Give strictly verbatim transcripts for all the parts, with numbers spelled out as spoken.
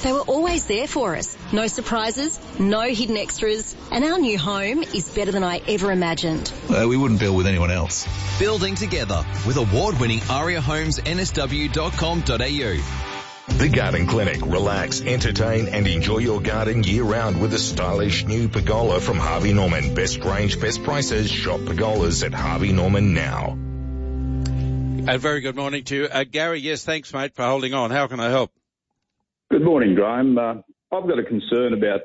They were always there for us. No surprises, no hidden extras, and our new home is better than I ever imagined. Uh, we wouldn't build with anyone else. Building together with award-winning aria homes n s w dot com dot a u. The Garden Clinic. Relax, entertain and enjoy your garden year-round with a stylish new pergola from Harvey Norman. Best range, best prices. Shop pergolas at Harvey Norman now. A very good morning to you. Uh, Gary, yes, thanks, mate, for holding on. How can I help? Good morning, Graham. Uh, I've got a concern about,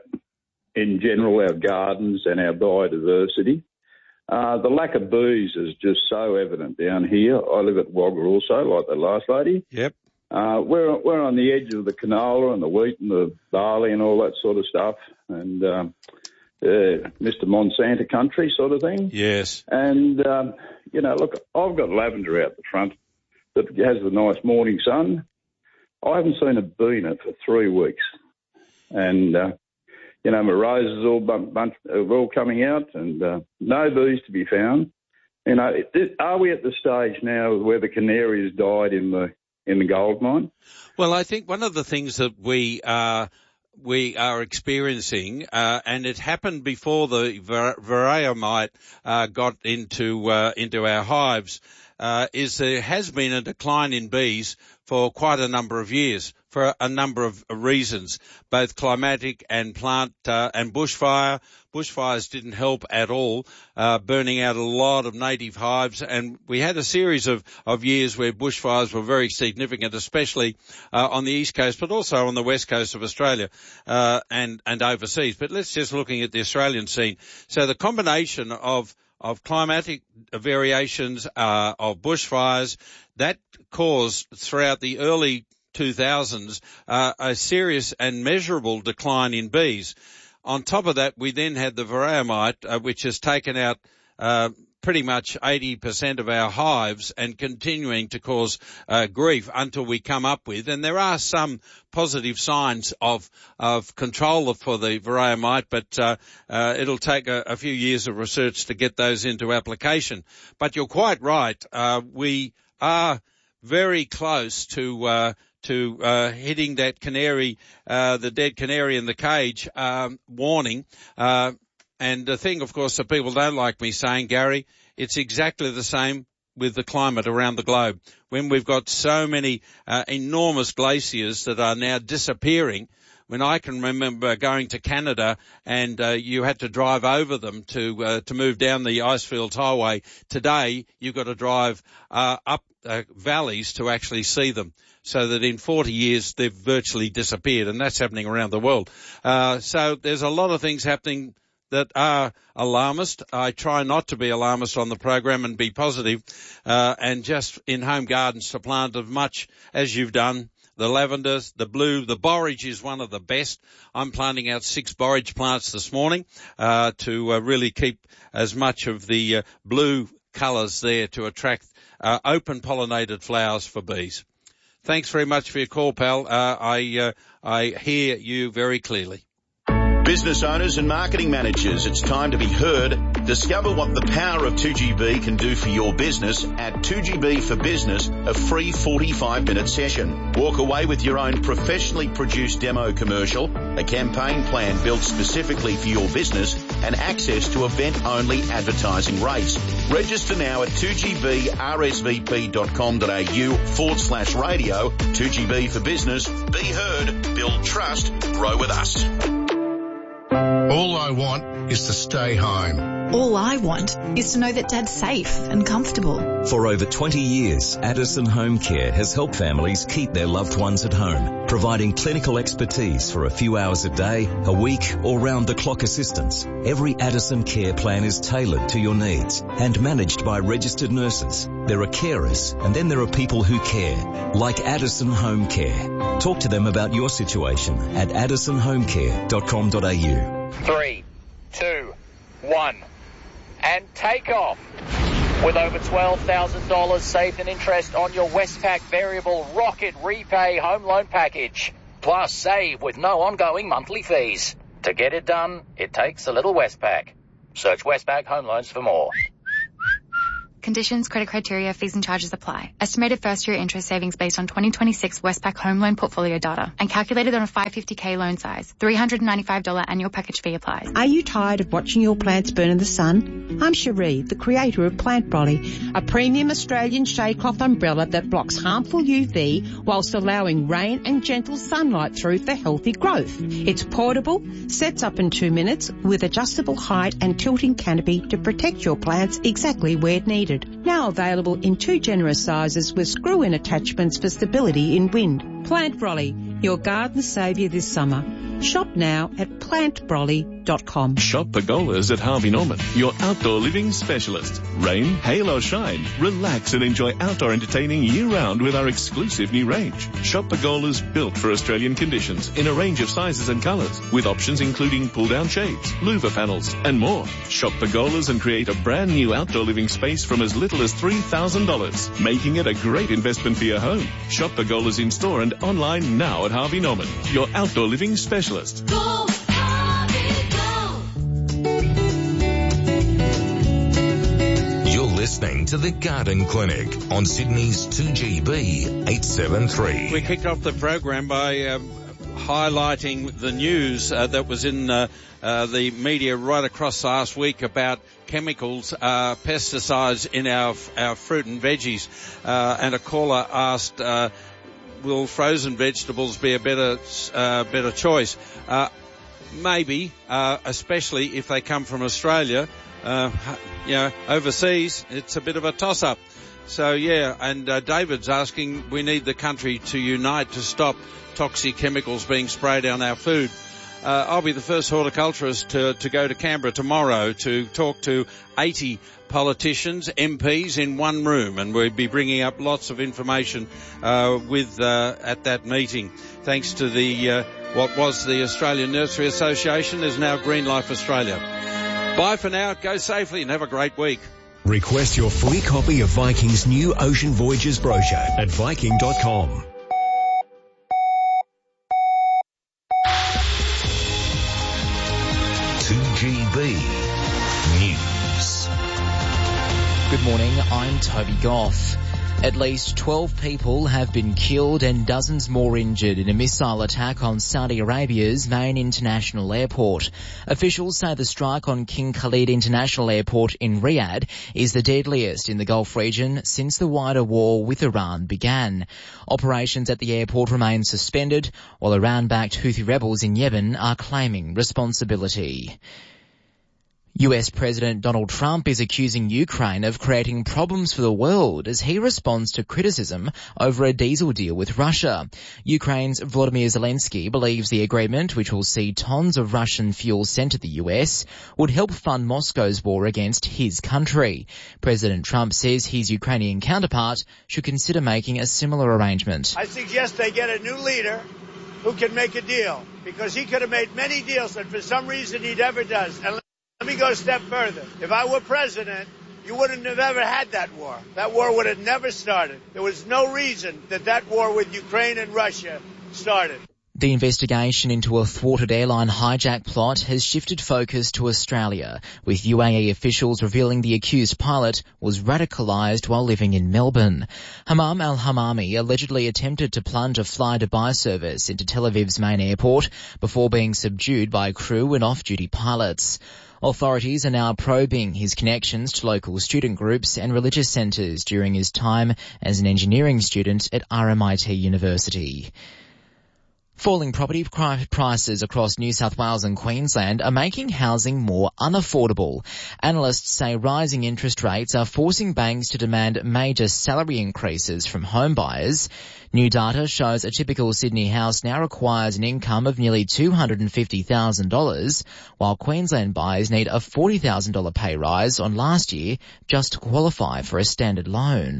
in general, our gardens and our biodiversity. Uh, the lack of bees is just so evident down here. I live at Wagga also, like the last lady. Yep. Uh, we're we're on the edge of the canola and the wheat and the barley and all that sort of stuff, and um, uh, Mister Monsanto country sort of thing. Yes. And, um, you know, look, I've got lavender out the front that has the nice morning sun. I haven't seen a bee in it for three weeks. And, uh, you know, my roses all bun- bunch, are all coming out and uh, no bees to be found. You know, it, are we at the stage now where the canaries died in the in the gold mine? Well, I think one of the things that we are we are experiencing, uh, and it happened before the Varroa mite uh, got into uh, into our hives, uh, is there has been a decline in bees for quite a number of years for a number of reasons, both climatic and plant uh, and bushfire. Bushfires didn't help at all, uh, burning out a lot of native hives, and we had a series of, of years where bushfires were very significant, especially uh, on the east coast, but also on the west coast of Australia uh, and, and overseas. But let's just looking at the Australian scene. So the combination of of climatic variations, uh, of bushfires, that caused throughout the early two thousands uh, a serious and measurable decline in bees. On top of that, we then had the Varroa mite, uh, which has taken out uh, pretty much eighty percent of our hives and continuing to cause uh, grief until we come up with, and there are some positive signs of of control for the Varroa mite, but uh, uh, it'll take a, a few years of research to get those into application. But you're quite right. Uh, we are very close to uh, to uh, hitting that canary, uh, the dead canary in the cage um, warning. Uh, and the thing, of course, that people don't like me saying, Gary, it's exactly the same with the climate around the globe. When we've got so many uh, enormous glaciers that are now disappearing, when I can remember going to Canada and uh, you had to drive over them to uh, to move down the Icefields Highway. Today, you've got to drive uh, up uh, valleys to actually see them. So that in forty years, they've virtually disappeared, and that's happening around the world. Uh, so there's a lot of things happening that are alarmist. I try not to be alarmist on the program and be positive, uh, and just in home gardens to plant as much as you've done. The lavenders, the blue, the borage is one of the best. I'm planting out six borage plants this morning, uh, to uh, really keep as much of the uh, blue colours there to attract uh, open pollinated flowers for bees. Thanks very much for your call, pal. Uh, I uh, I hear you very clearly. Business owners and marketing managers, it's time to be heard. Discover what the power of two G B can do for your business at two G B for Business, a free forty-five minute session. Walk away with your own professionally produced demo commercial, a campaign plan built specifically for your business, and access to event-only advertising rates. Register now at two G B R S V P dot com dot a u forward slash radio. two G B for Business. Be heard, build trust, grow with us. All I want is to stay home. All I want is to know that Dad's safe and comfortable. For over twenty years, Addison Home Care has helped families keep their loved ones at home, providing clinical expertise for a few hours a day, a week, or round-the-clock assistance. Every Addison care plan is tailored to your needs and managed by registered nurses. There are carers, and then there are people who care, like Addison Home Care. Talk to them about your situation at addison home care dot com dot a u. Three, two, one, and take off. With over twelve thousand dollars saved in interest on your Westpac Variable Rocket Repay Home Loan Package. Plus save with no ongoing monthly fees. To get it done, it takes a little Westpac. Search Westpac Home Loans for more. Conditions, credit criteria, fees and charges apply. Estimated first year interest savings based on twenty twenty-six Westpac home loan portfolio data and calculated on a five hundred fifty thousand loan size. three hundred ninety-five dollars annual package fee applies. Are you tired of watching your plants burn in the sun? I'm Cherie, the creator of Plant Brolly, a premium Australian shade cloth umbrella that blocks harmful U V whilst allowing rain and gentle sunlight through for healthy growth. It's portable, sets up in two minutes with adjustable height and tilting canopy to protect your plants exactly where needed. Now available in two generous sizes with screw-in attachments for stability in wind. Plant Brolly, your garden saviour this summer. Shop now at plant brolly dot com. Shop pergolas at Harvey Norman, your outdoor living specialist. Rain, hail or shine, relax and enjoy outdoor entertaining year-round with our exclusive new range. Shop pergolas built for Australian conditions in a range of sizes and colours, with options including pull-down shades, louver panels and more. Shop pergolas and create a brand new outdoor living space from as little as three thousand dollars, making it a great investment for your home. Shop pergolas in store and online now at Harvey Norman, your outdoor living specialist. Go, Harvey, go. You're listening to The Garden Clinic on Sydney's two G B eight seven three. We kicked off the program by um, highlighting the news uh, that was in uh, uh, the media right across last week about chemicals, uh, pesticides in our our fruit and veggies. Uh, and a caller asked, uh, will frozen vegetables be a better uh, better choice? Uh, maybe, uh, especially if they come from Australia. Uh, you know, overseas, it's a bit of a toss-up. So, yeah, and uh, David's asking, we need the country to unite to stop toxic chemicals being sprayed on our food. Uh, I'll be the first horticulturist to, to go to Canberra tomorrow to talk to eighty politicians, M Ps in one room, and we'll be bringing up lots of information uh, with uh, at that meeting. Thanks to the uh, what was the Australian Nursery Association is now Green Life Australia. Bye for now. Go safely and have a great week. Request your free copy of Viking's new Ocean Voyages brochure at viking dot com. two G B News. Good morning, I'm Toby Goff. At least twelve people have been killed and dozens more injured in a missile attack on Saudi Arabia's main international airport. Officials say the strike on King Khalid International Airport in Riyadh is the deadliest in the Gulf region since the wider war with Iran began. Operations at the airport remain suspended, while Iran-backed Houthi rebels in Yemen are claiming responsibility. U S President Donald Trump is accusing Ukraine of creating problems for the world as he responds to criticism over a diesel deal with Russia. Ukraine's Volodymyr Zelensky believes the agreement, which will see tons of Russian fuel sent to the U S, would help fund Moscow's war against his country. President Trump says his Ukrainian counterpart should consider making a similar arrangement. I suggest they get a new leader who can make a deal, because he could have made many deals that for some reason he never does. And let me go a step further. If I were president, you wouldn't have ever had that war. That war would have never started. There was no reason that that war with Ukraine and Russia started. The investigation into a thwarted airline hijack plot has shifted focus to Australia, with U A E officials revealing the accused pilot was radicalised while living in Melbourne. Hamam al-Hamami allegedly attempted to plunge a fly-Dubai service into Tel Aviv's main airport before being subdued by crew and off-duty pilots. Authorities are now probing his connections to local student groups and religious centres during his time as an engineering student at R M I T University. Falling property prices across New South Wales and Queensland are making housing more unaffordable. Analysts say rising interest rates are forcing banks to demand major salary increases from home buyers. New data shows a typical Sydney house now requires an income of nearly two hundred fifty thousand dollars, while Queensland buyers need a forty thousand dollars pay rise on last year just to qualify for a standard loan.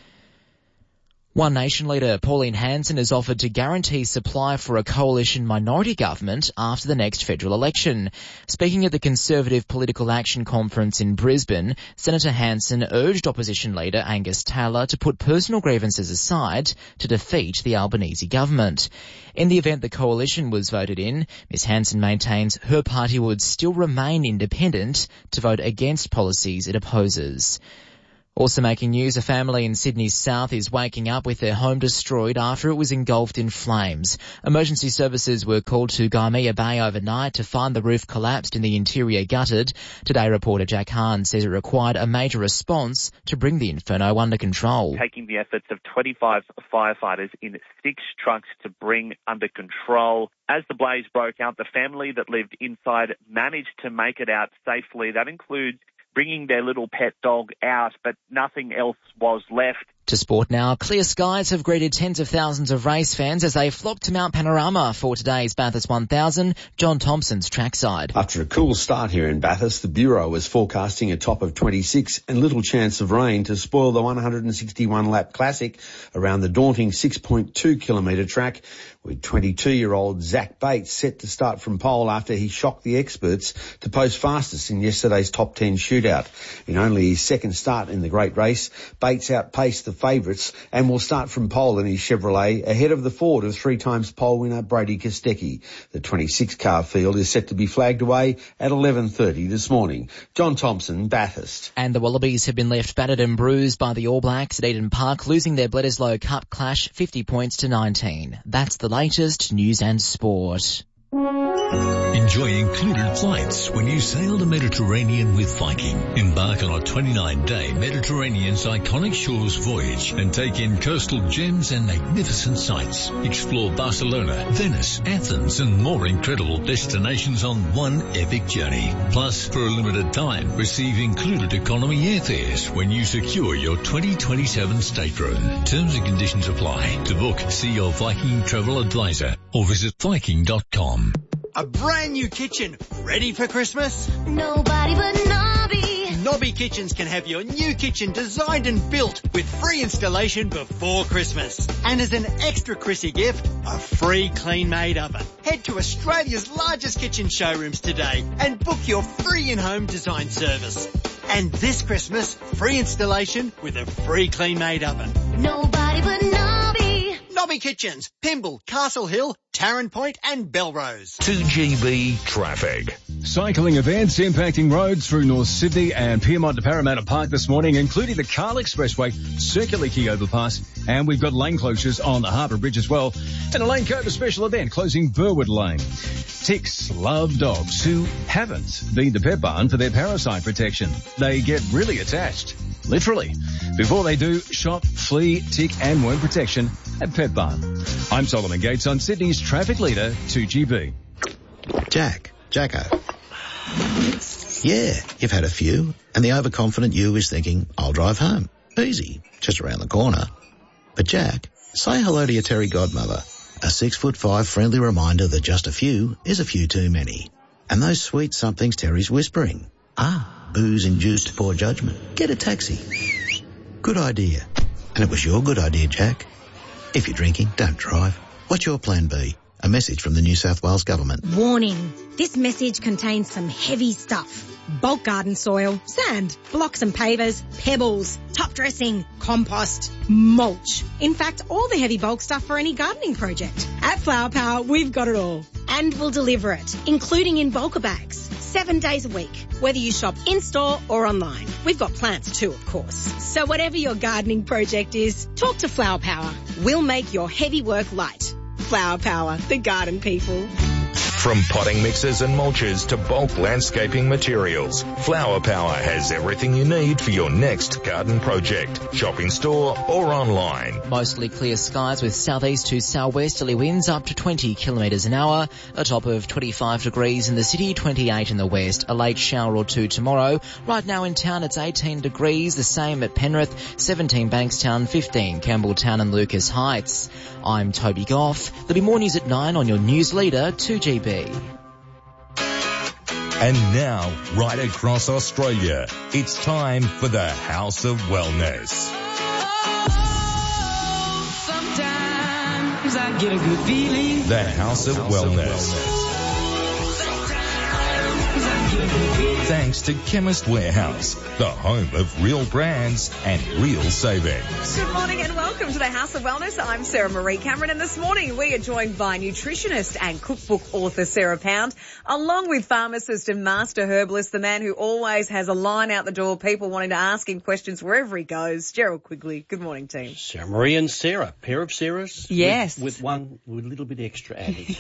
One Nation leader Pauline Hanson has offered to guarantee supply for a coalition minority government after the next federal election. Speaking at the Conservative Political Action Conference in Brisbane, Senator Hanson urged opposition leader Angus Taylor to put personal grievances aside to defeat the Albanese government. In the event the coalition was voted in, Miz Hanson maintains her party would still remain independent to vote against policies it opposes. Also making news, a family in Sydney's south is waking up with their home destroyed after it was engulfed in flames. Emergency services were called to Gaimea Bay overnight to find the roof collapsed and the interior gutted. Today, reporter Jack Hahn says it required a major response to bring the inferno under control. Taking the efforts of twenty-five firefighters in six trucks to bring under control. As the blaze broke out, the family that lived inside managed to make it out safely. That includes bringing their little pet dog out, but nothing else was left. To sport now, clear skies have greeted tens of thousands of race fans as they flock to Mount Panorama for today's Bathurst one thousand, John Thompson's trackside. After a cool start here in Bathurst, the Bureau is forecasting a top of twenty-six and little chance of rain to spoil the one hundred sixty-one lap classic around the daunting six point two kilometre track, with twenty-two-year-old Zach Bates set to start from pole after he shocked the experts to post fastest in yesterday's top ten shootout. In only his second start in the great race, Bates outpaced the favourites and will start from pole in his Chevrolet ahead of the Ford of three times pole winner Brady Kostecki. The twenty-six car field is set to be flagged away at eleven thirty this morning. John Thompson, Bathurst. And the Wallabies have been left battered and bruised by the All Blacks at Eden Park, losing their Bledisloe Cup clash fifty points to nineteen. That's the latest news and sport. Enjoy included flights when you sail the Mediterranean with Viking. Embark on a twenty-nine day Mediterranean's iconic shores voyage and take in coastal gems and magnificent sights. Explore Barcelona, Venice, Athens and more incredible destinations on one epic journey. Plus, for a limited time, receive included economy airfares when you secure your twenty twenty-seven stateroom. Terms and conditions apply. To book, see your Viking travel advisor or visit Viking dot com. A brand new kitchen, ready for Christmas? Nobody but Nobby. Nobby Kitchens can have your new kitchen designed and built with free installation before Christmas. And as an extra Chrissy gift, a free clean-made oven. Head to Australia's largest kitchen showrooms today and book your free in-home design service. And this Christmas, free installation with a free clean-made oven. Nobody but Nobby. Nobby Kitchens, Pymble, Castle Hill, Tarrant Point and Belrose. two G B traffic. Cycling events impacting roads through North Sydney and Pyrmont to Parramatta Park this morning, including the Carl Expressway, Circular Quay overpass, and we've got lane closures on the Harbour Bridge as well. And a Lane Cobra special event closing Burwood Lane. Ticks love dogs who haven't been to Pet Barn for their parasite protection. They get really attached, literally. Before they do, shop, flea, tick and worm protection at Pet Barn. I'm Solomon Gates on Sydney's traffic leader, two G B. Jack, Jacko. Yeah, you've had a few, and the overconfident you is thinking, I'll drive home. Easy, just around the corner. But Jack, say hello to your Terry godmother. A six foot five friendly reminder that just a few is a few too many. And those sweet somethings Terry's whispering. Ah, booze-induced poor judgment. Get a taxi. Good idea. And it was your good idea, Jack. If you're drinking, don't drive. What's your plan B? A message from the New South Wales Government. Warning. This message contains some heavy stuff. Bulk garden soil, sand, blocks and pavers, pebbles, top dressing, compost, mulch. In fact, all the heavy bulk stuff for any gardening project. At Flower Power, we've got it all. And we'll deliver it, including in bulker bags, seven days a week, whether you shop in-store or online. We've got plants too, of course. So whatever your gardening project is, talk to Flower Power. We'll make your heavy work light. Flower Power, the garden people. From potting mixes and mulches to bulk landscaping materials, Flower Power has everything you need for your next garden project. Shop in store or online. Mostly clear skies with southeast to southwesterly winds up to twenty kilometres an hour. A top of twenty-five degrees in the city, twenty-eight in the west. A late shower or two tomorrow. Right now in town it's eighteen degrees, the same at Penrith, seventeen Bankstown, fifteen Campbelltown and Lucas Heights. I'm Toby Goff. There'll be more news at nine on your news leader, two G B. And now, right across Australia, it's time for the House of Wellness. Sometimes I get a good feeling. The House of Wellness. Sometimes I get Thanks to Chemist Warehouse, the home of real brands and real savings. Good morning and welcome to the House of Wellness. I'm Sarah Marie Cameron, and this morning we are joined by nutritionist and cookbook author Sarah Pound, along with pharmacist and master herbalist, the man who always has a line out the door, people wanting to ask him questions wherever he goes, Gerald Quigley. Good morning, team. Sarah Marie and Sarah, pair of Sarahs. Yes. With, with one, with a little bit extra added.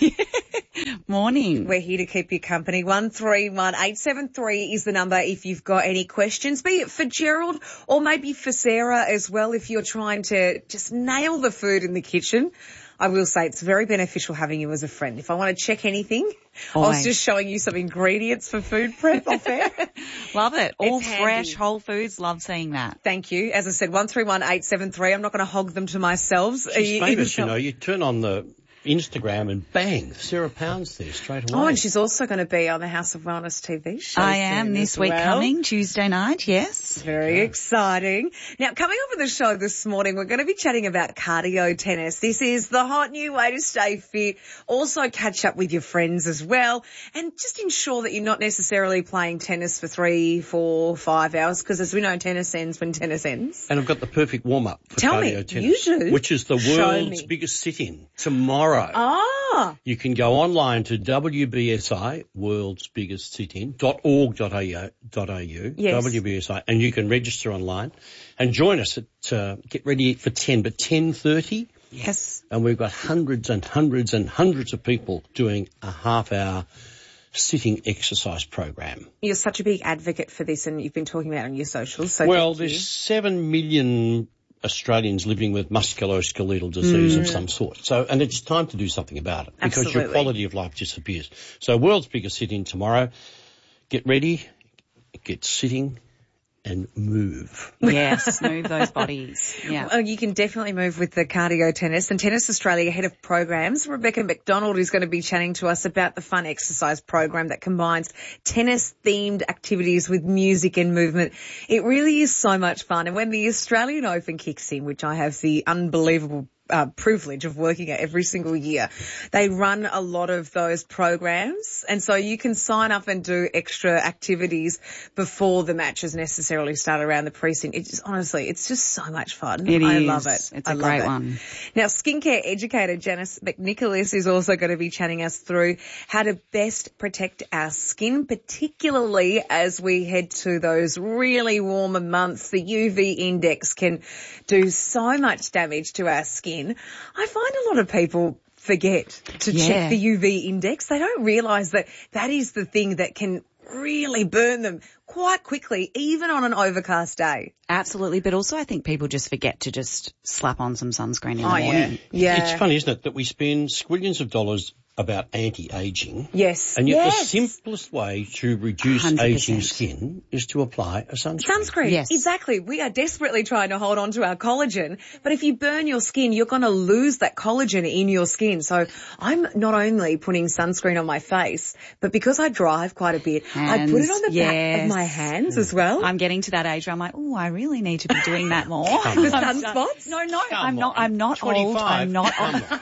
Morning. We're here to keep you company. one three one eight seven three is the number if you've got any questions, be it for Gerald or maybe for Sarah as well if you're trying to just nail the food in the kitchen. I will say it's very beneficial having you as a friend. If I want to check anything, Always. I was just showing you some ingredients for food prep off air. Love it. All It's fresh, handy. whole foods. Love seeing that. Thank you. As I said, one three one eight seven three. I'm not going to hog them to myself. She's famous, you know. You turn on the Instagram and bang, Sarah Pound's there straight away. Oh, and she's also going to be on the House of Wellness T V show. I am soon this as week well. coming, Tuesday night, yes. Very exciting. Now, coming up on the show this morning, we're going to be chatting about cardio tennis. This is the hot new way to stay fit. Also catch up with your friends as well, and just ensure that you're not necessarily playing tennis for three, four, five hours, because as we know, tennis ends when tennis ends. And I've got the perfect warm-up for Tell me, cardio tennis. you do? Which is the Show world's me. biggest sit-in tomorrow. Ah. You can go online to W B S I, world's biggest sit-in, dot org dot a u, Yes. W B S I, and you can register online and join us at, uh, get ready for ten, but ten thirty. Yes. And we've got hundreds and hundreds and hundreds of people doing a half-hour sitting exercise program. You're such a big advocate for this, and you've been talking about it on your socials. So well, thank you. there's seven million Australians living with musculoskeletal disease Mm. of some sort. So, and it's time to do something about it because your Absolutely. quality of life disappears. So world's biggest sit-in tomorrow. Get ready, get sitting and move. Yes, move those bodies. Yeah. Well, you can definitely move with the cardio tennis. And Tennis Australia head of programs, Rebecca McDonald, is going to be chatting to us about the fun exercise program that combines tennis-themed activities with music and movement. It really is so much fun. And when the Australian Open kicks in, which I have the unbelievable Uh, privilege of working at every single year, they run a lot of those programs, and so you can sign up and do extra activities before the matches necessarily start around the precinct. It's just, honestly, it's just so much fun. It I is. love it. It's I a love great it. one. Now, skincare educator Janice McNicholas is also going to be chatting us through how to best protect our skin, particularly as we head to those really warmer months. The U V index can do so much damage to our skin. I find a lot of people forget to Yeah. check the U V index. They don't realise that that is the thing that can really burn them quite quickly, even on an overcast day. Absolutely, but also I think people just forget to just slap on some sunscreen in Oh, the yeah. morning. Yeah. It's funny, isn't it, that we spend squillions of dollars about anti-aging. Yes. And yet Yes. the simplest way to reduce one hundred aging percent. skin is to apply a sunscreen. Sunscreen. Yes. Exactly. We are desperately trying to hold on to our collagen, but if you burn your skin, you're going to lose that collagen in your skin. So I'm not only putting sunscreen on my face, but because I drive quite a bit, I put it on the Hands, back of my yes. hands as well. I'm getting to that age where I'm like, oh, I really need to be doing that more. Come The I'm sunspots? No, no, Come I'm not. on. I'm not old. twenty-five. I'm not Come old. on.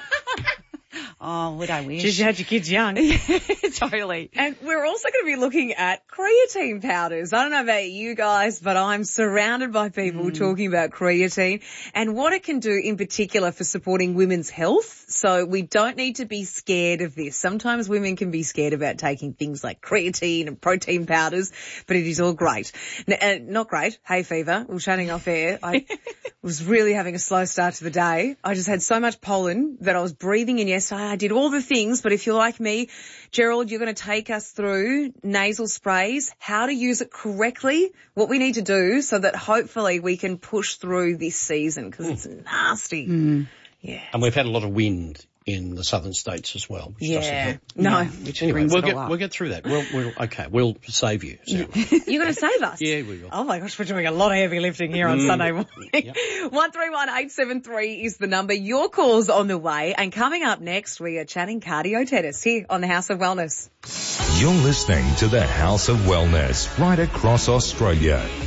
Oh, would I wish? Just you had your kids young. Totally. And we're also going to be looking at creatine powders. I don't know about you guys, but I'm surrounded by people talking about creatine and what it can do in particular for supporting women's health. So we don't need to be scared of this. Sometimes women can be scared about taking things like creatine and protein powders, but it is all great. N- uh, not great. Hay fever. We're shutting off air. I was really having a slow start to the day. I just had so much pollen that I was breathing in yesterday. I did all the things, but if you're like me, Gerald, you're going to take us through nasal sprays, how to use it correctly, what we need to do so that hopefully we can push through this season because it's nasty. Mm. Yeah. And we've had a lot of wind in the southern states as well, which doesn't Yeah. help. No. Yeah. Which anyway, brings we'll it get all up. we'll get through that. We'll, we'll okay, we'll save you. Sarah. You're going to save us? Yeah, we will. Oh my gosh, we're doing a lot of heavy lifting here on Mm. Sunday morning. one three one eight seven three is the number. Your call's on the way. And coming up next, we are chatting cardio tennis here on the House of Wellness. You're listening to the House of Wellness right across Australia.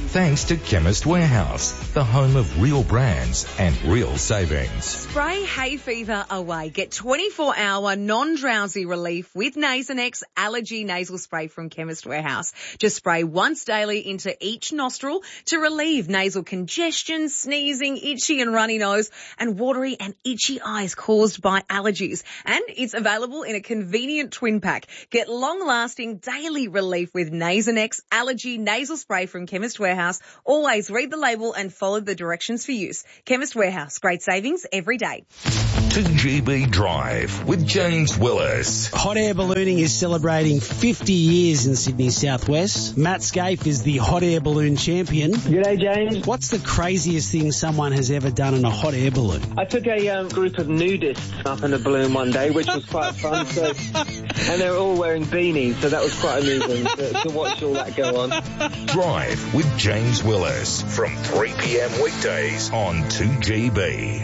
Thanks to Chemist Warehouse, the home of real brands and real savings. Spray hay fever away. Get twenty-four hour non-drowsy relief with Nasonex Allergy Nasal Spray from Chemist Warehouse. Just spray once daily into each nostril to relieve nasal congestion, sneezing, itchy and runny nose, and watery and itchy eyes caused by allergies. And it's available in a convenient twin pack. Get long-lasting daily relief with Nasonex Allergy Nasal Spray from Chemist Warehouse. Always read the label and follow the directions for use. Chemist Warehouse. Great savings every day. two G B Drive with James Willis. Hot air ballooning is celebrating fifty years in Sydney Southwest. Matt Scaife is the hot air balloon champion. G'day, James. What's the craziest thing someone has ever done in a hot air balloon? I took a um, group of nudists up in a balloon one day, which was quite fun. So, and they were all wearing beanies, so that was quite amusing to, to watch all that go on. Drive with James Willis from three p.m. weekdays on two G B.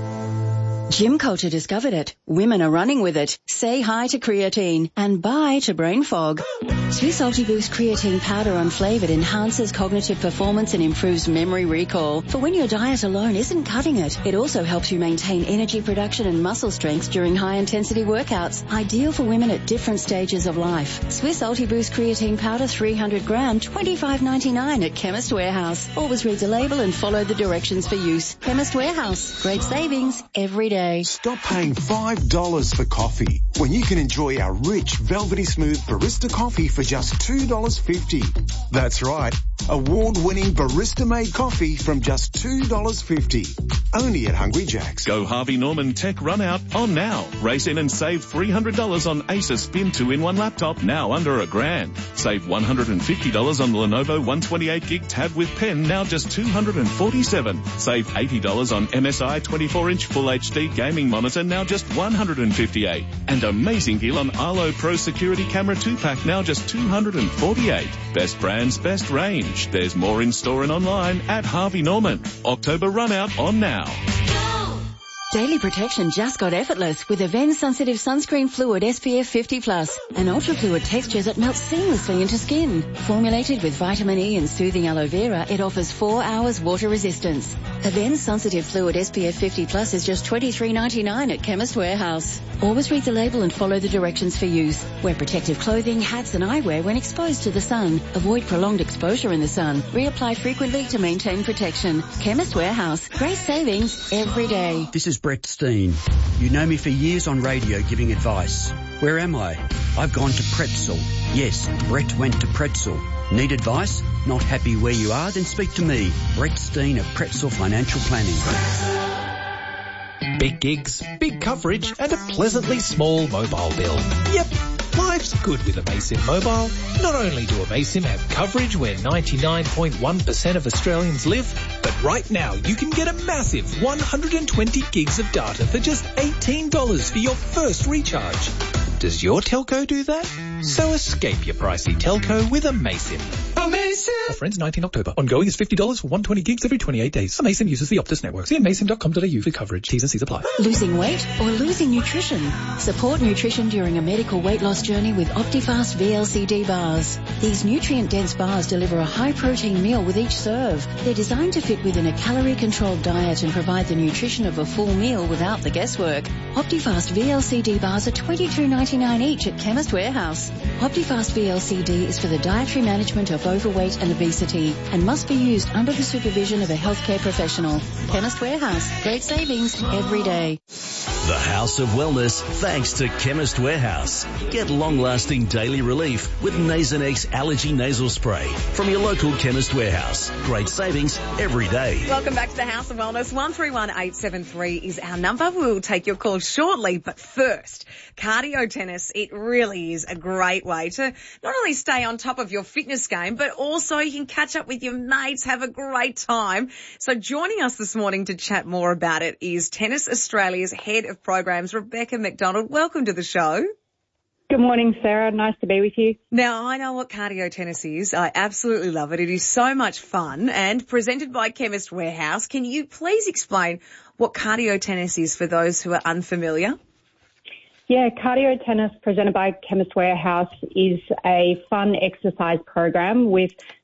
Gym culture discovered it. Women are running with it. Say hi to creatine and bye to brain fog. Swiss Ultiboost creatine powder unflavoured enhances cognitive performance and improves memory recall. For when your diet alone isn't cutting it, it also helps you maintain energy production and muscle strength during high-intensity workouts. Ideal for women at different stages of life. Swiss Ultiboost creatine powder three hundred gram, twenty-five ninety-nine at Chemist Warehouse. Always read the label and follow the directions for use. Chemist Warehouse. Great savings every day. Stop paying five dollars for coffee when you can enjoy our rich, velvety smooth barista coffee for just two dollars fifty. That's right, award-winning barista-made coffee from just two dollars fifty. Only at Hungry Jack's. Go Harvey Norman Tech Run Out on now. Race in and save three hundred dollars on Acer Spin two in one laptop, now under a grand. Save one hundred fifty dollars on the Lenovo one twenty-eight gig tab with pen, now just two hundred forty-seven dollars. Save eighty dollars on M S I twenty-four inch Full H D gaming monitor, now just one hundred fifty-eight dollars. And amazing deal on Arlo Pro Security Camera two pack, now just two hundred forty-eight dollars. Best brands, best range. There's more in store and online at Harvey Norman. October Run Out on now. Daily protection just got effortless with Avène Sensitive Sunscreen Fluid S P F fifty plus, an ultra-fluid texture that melts seamlessly into skin. Formulated with vitamin E and soothing aloe vera, it offers four hours water resistance. Avène Sensitive Fluid S P F fifty plus is just twenty-three ninety-nine at Chemist Warehouse. Always read the label and follow the directions for use. Wear protective clothing, hats and eyewear when exposed to the sun. Avoid prolonged exposure in the sun. Reapply frequently to maintain protection. Chemist Warehouse. Great savings every day. This is Brett Steen. You know me for years on radio giving advice. Where am I? I've gone to Pretzel. Yes, Brett went to Pretzel. Need advice? Not happy where you are? Then speak to me, Brett Steen of Pretzel Financial Planning. Big gigs, big coverage and a pleasantly small mobile bill. Yep, life's good with Amaysim Mobile. Not only do Amaysim have coverage where ninety-nine point one percent of Australians live, but right now you can get a massive one hundred twenty gigs of data for just eighteen dollars for your first recharge. Does your telco do that? So escape your pricey telco with Amaysim. Amaysim! Offer ends nineteenth October. Ongoing is fifty dollars for one hundred twenty gigs every twenty-eight days. Amaysim uses the Optus network. See amaysim dot com dot a u for coverage. T's and C's apply. Losing weight or losing nutrition? Support nutrition during a medical weight loss journey with OptiFast V L C D bars. These nutrient-dense bars deliver a high-protein meal with each serve. They're designed to fit within a calorie-controlled diet and provide the nutrition of a full meal without the guesswork. OptiFast V L C D bars are twenty-two ninety-nine each at Chemist Warehouse. OptiFast V L C D is for the dietary management of overweight and obesity and must be used under the supervision of a healthcare professional. Chemist Warehouse. Great savings every day. The House of Wellness, thanks to Chemist Warehouse. Get long-lasting daily relief with Nasonex Allergy Nasal Spray from your local Chemist Warehouse. Great savings every day. Welcome back to the House of Wellness. one three one eight seven three is our number. We'll take your call shortly, but first, cardio tennis. It really is a great way to not only stay on top of your fitness game, but also you can catch up with your mates, have a great time. So joining us this morning to chat more about it is Tennis Australia's Head of Programs, Rebecca McDonald. Welcome to the show. Good morning, Sarah. Nice to be with you. Now, I know what cardio tennis is. I absolutely love it. It is so much fun and presented by Chemist Warehouse. Can you please explain what cardio tennis is for those who are unfamiliar? Yeah, cardio tennis presented by Chemist Warehouse is a fun exercise program with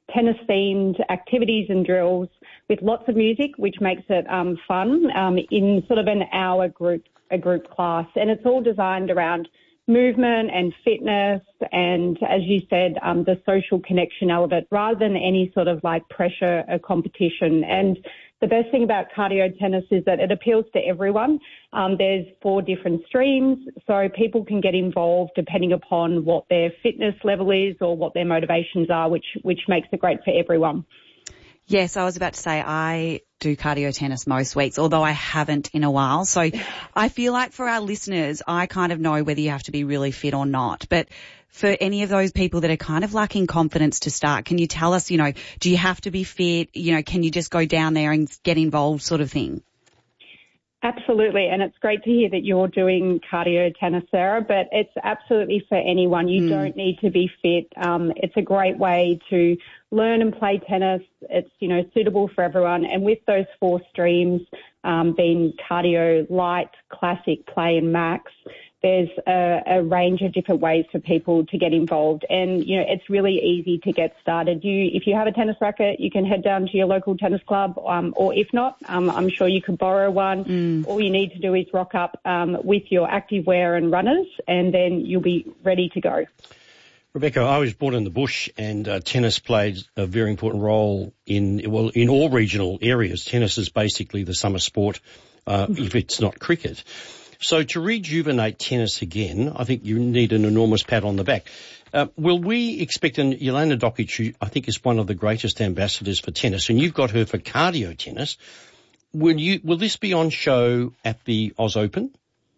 tennis-themed activities and drills with lots of music, which makes it um, fun um, in sort of an hour group, a group class. And it's all designed around movement and fitness and, as you said, um, the social connection element rather than any sort of like pressure or competition. And the best thing about cardio tennis is that it appeals to everyone. Um, there's four different streams, so people can get involved depending upon what their fitness level is or what their motivations are, which which makes it great for everyone. Yes, I was about to say I do cardio tennis most weeks, although I haven't in a while. So I feel like for our listeners, I kind of know whether you have to be really fit or not. But for any of those people that are kind of lacking confidence to start, can you tell us, you know, do you have to be fit? You know, can you just go down there and get involved sort of thing? Absolutely, and it's great to hear that you're doing cardio tennis, Sarah, but it's absolutely for anyone. You mm. don't need to be fit. Um, it's a great way to learn and play tennis. It's, you know, suitable for everyone. And with those four streams um, being cardio, light, classic, play and max, there's a, a range of different ways for people to get involved. And, you know, it's really easy to get started. You, if you have a tennis racket, you can head down to your local tennis club, um, or if not, um, I'm sure you could borrow one. Mm. All you need to do is rock up um, with your active wear and runners, and then you'll be ready to go. Rebecca, I was born in the bush, and uh, tennis played a very important role in, well, in all regional areas. Tennis is basically the summer sport, uh, if it's not cricket. So to rejuvenate tennis again, I think you need an enormous pat on the back. Uh, will we expect, and Jelena Dokic, who I think is one of the greatest ambassadors for tennis, and you've got her for cardio tennis, will you, will this be on show at the Oz Open?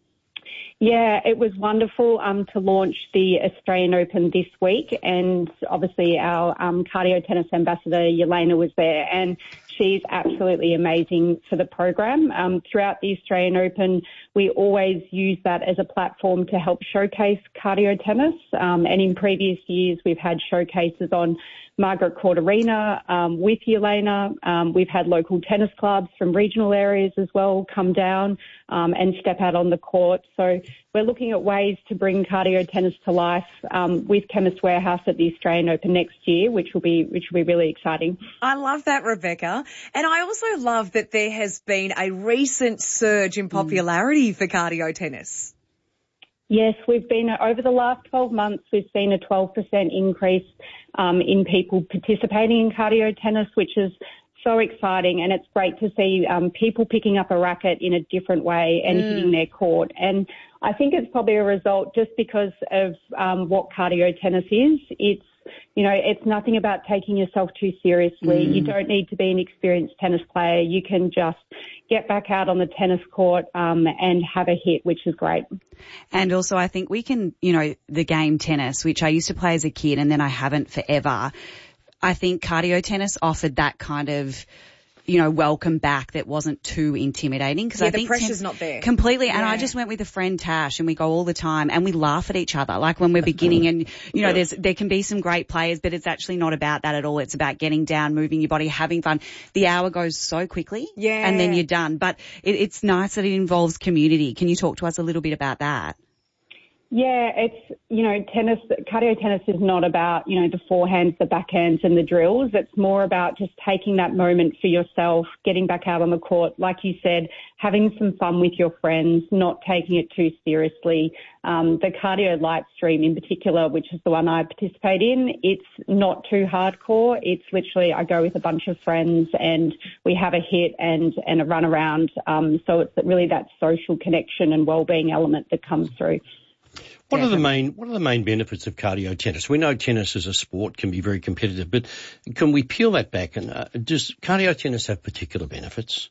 Yeah, it was wonderful um, to launch the Australian Open this week, and obviously our um, cardio tennis ambassador, Jelena, was there, and she's absolutely amazing for the program. Um, throughout the Australian Open, we always use that as a platform to help showcase cardio tennis, um, and in previous years we've had showcases on Margaret Court Arena um, with Jelena. Um, we've had local tennis clubs from regional areas as well come down um, and step out on the court. So we're looking at ways to bring cardio tennis to life um, with Chemist Warehouse at the Australian Open next year, which will be which will be really exciting. I love that, Rebecca. And I also love that there has been a recent surge in popularity mm. for cardio tennis. Yes, we've been, over the last twelve months, we've seen a twelve percent increase um, in people participating in cardio tennis, which is so exciting. And it's great to see um, people picking up a racket in a different way and mm. hitting their court. And I think it's probably a result just because of um, what cardio tennis is. It's, you know, it's nothing about taking yourself too seriously. Mm. You don't need to be an experienced tennis player. You can just get back out on the tennis court um, and have a hit, which is great. And also I think we can, you know, the game tennis, which I used to play as a kid and then I haven't forever. I think cardio tennis offered that kind of, you know, welcome back that wasn't too intimidating. Cause yeah, I the think pressure's ten- not there. Completely. And yeah. I just went with a friend, Tash, and we go all the time and we laugh at each other. Like when we're beginning and, you know, there's, there can be some great players, but it's actually not about that at all. It's about getting down, moving your body, having fun. The hour goes so quickly. Yeah. And then you're done. But it, it's nice that it involves community. Can you talk to us a little bit about that? Yeah, it's, you know, tennis, cardio tennis is not about, you know, the forehands, the backhands and the drills. It's more about just taking that moment for yourself, getting back out on the court, like you said, having some fun with your friends, not taking it too seriously. Um, the cardio light stream in particular, which is the one I participate in, it's not too hardcore. It's literally I go with a bunch of friends and we have a hit and, and a run around. Um, so it's really that social connection and wellbeing element that comes through. What are the main What are the main benefits of cardio tennis? We know tennis as a sport can be very competitive, but can we peel that back? And uh, does cardio tennis have particular benefits?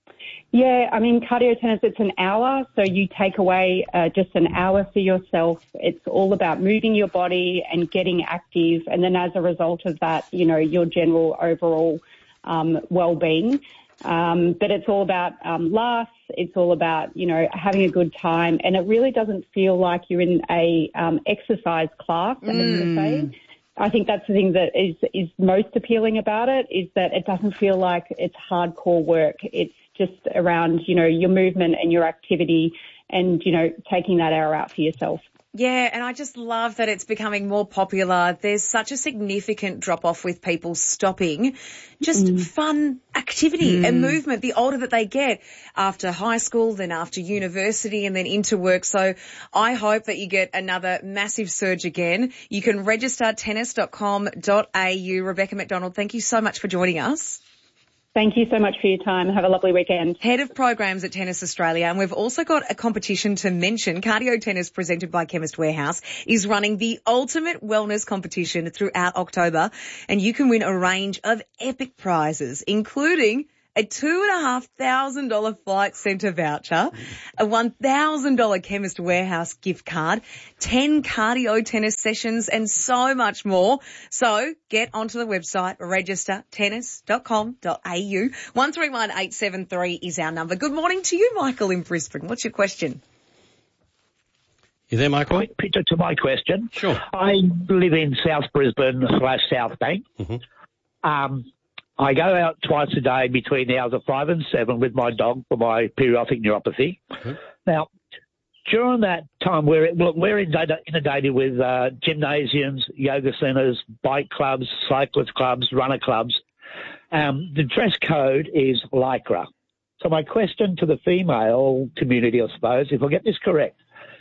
Yeah, I mean, cardio tennis, it's an hour, so you take away uh, just an hour for yourself. It's all about moving your body and getting active, and then as a result of that, you know, your general overall um, well-being. Um, but it's all about um, laughs. It's all about, you know, having a good time. And it really doesn't feel like you're in a um, exercise class, mm. I have to say. I think that's the thing that is, is most appealing about it, is that it doesn't feel like it's hardcore work. It's just around, you know, your movement and your activity and, you know, taking that hour out for yourself. Yeah, and I just love that it's becoming more popular. There's such a significant drop-off with people stopping just mm. fun activity mm. and movement the older that they get, after high school, then after university, and then into work. So I hope that you get another massive surge again. You can register tennis dot com dot a u. Rebecca McDonald, thank you so much for joining us. Thank you so much for your time. Have a lovely weekend. Head of Programs at Tennis Australia. And we've also got a competition to mention. Cardio Tennis, presented by Chemist Warehouse, is running the ultimate wellness competition throughout October. And you can win a range of epic prizes, including a two and a half thousand dollar Flight Centre voucher, a one thousand dollar Chemist Warehouse gift card, ten cardio tennis sessions, and so much more. So get onto the website, register tennis dot com dot a u. one three one eight seven three is our number. Good morning to you, Michael in Brisbane. What's your question? You there, Michael? Quick picture to my question. Sure. I live in South Brisbane slash South Bank. Mm-hmm. Um, I go out twice a day between the hours of five and seven with my dog for my periodic neuropathy. Mm-hmm. Now, during that time, we're, we're inundated with uh, gymnasiums, yoga centres, bike clubs, cyclist clubs, runner clubs. Um, the dress code is lycra. So my question to the female community, I suppose, if I get this correct,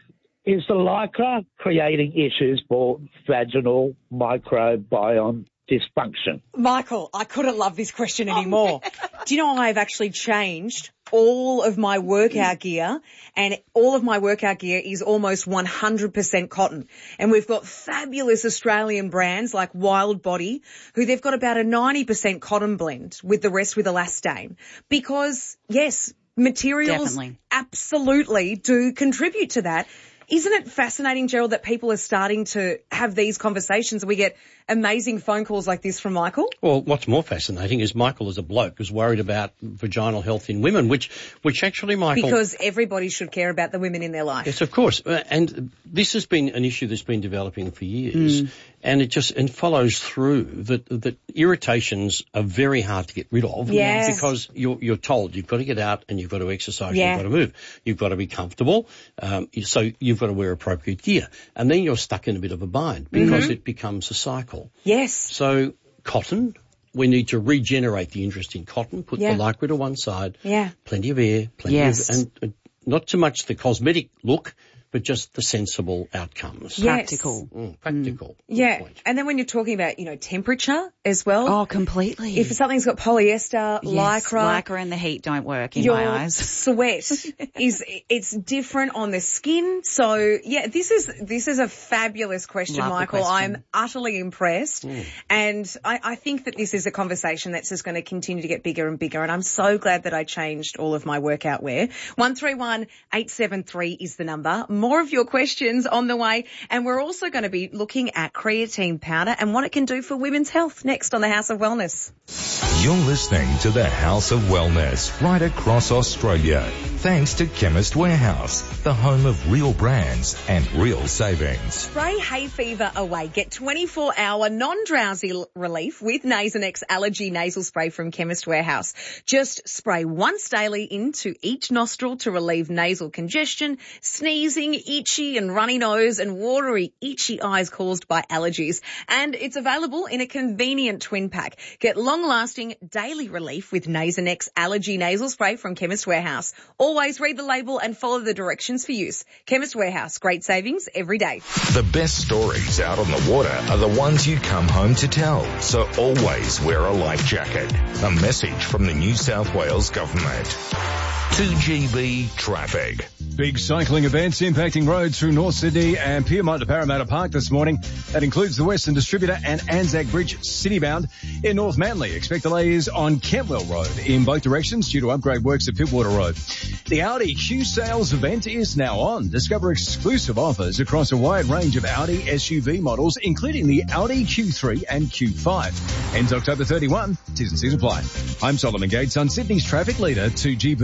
is the lycra creating issues for vaginal microbiome dysfunction? Michael, I couldn't love this question anymore. Do you know I've actually changed all of my workout gear, and all of my workout gear is almost one hundred percent cotton. And we've got fabulous Australian brands like Wild Body, who they've got about a ninety percent cotton blend with the rest with elastane. Because, yes, materials Definitely. absolutely do contribute to that. Isn't it fascinating, Gerald, that people are starting to have these conversations? We get amazing phone calls like this from Michael. Well, what's more fascinating is Michael as a bloke is worried about vaginal health in women, which, which actually, Michael... Because everybody should care about the women in their life. Yes, of course. And this has been an issue that's been developing for years. Mm. And it just and follows through that that irritations are very hard to get rid of. Yes. Because you're, you're told you've got to get out and you've got to exercise, Yeah. you've got to move, you've got to be comfortable, um, so you've got to wear appropriate gear. And then you're stuck in a bit of a bind because Mm-hmm. it becomes a cycle. Yes. So cotton, we need to regenerate the interest in cotton, put Yeah. the lycra to one side, Yeah. plenty of air, plenty Yes. of, and, and not so much the cosmetic look, but just the sensible outcomes. Yes. Practical. Mm, practical. Good Yeah. point. And then when you're talking about, you know, temperature as well. Oh, completely. If something's got polyester, yes, lycra, lycra and the heat don't work in your my eyes. sweat is, it's different on the skin. So yeah, this is, this is a fabulous question, Love the Michael. question. I'm utterly impressed. Mm. And I, I think that this is a conversation that's just going to continue to get bigger and bigger. And I'm so glad that I changed all of my workout wear. one three one eight seven three is the number. More of your questions on the way. And we're also going to be looking at creatine powder and what it can do for women's health next on the House of Wellness. You're listening to the House of Wellness right across Australia. Thanks to Chemist Warehouse, the home of real brands and real savings. Spray hay fever away. Get twenty-four hour non-drowsy l- relief with Nasonex Allergy Nasal Spray from Chemist Warehouse. Just spray once daily into each nostril to relieve nasal congestion, sneezing, itchy and runny nose, and watery, itchy eyes caused by allergies. And it's available in a convenient twin pack. Get long-lasting daily relief with Nasonex Allergy Nasal Spray from Chemist Warehouse. Always read the label and follow the directions for use. Chemist Warehouse, great savings every day. The best stories out on the water are the ones you come home to tell, so always wear a life jacket. A message from the New South Wales Government. two G B Traffic. Big cycling events impacting roads through North Sydney and Pyrmont to Parramatta Park this morning. That includes the Western Distributor and Anzac Bridge citybound. In North Manly, expect delays on Kentwell Road in both directions due to upgrade works at Pittwater Road. The Audi Q Sales event is now on. Discover exclusive offers across a wide range of Audi S U V models, including the Audi Q three and Q five. Ends October thirty-first. T's and C's apply. I'm Solomon Gates on Sydney's traffic leader, two G B.